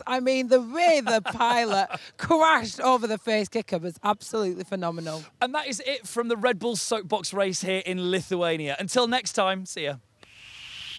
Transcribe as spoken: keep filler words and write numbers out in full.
I mean, the way the pilot crashed over the face kicker was absolutely phenomenal. And that is it from the Red Bull Soapbox race here in Lithuania. Until next time, see ya.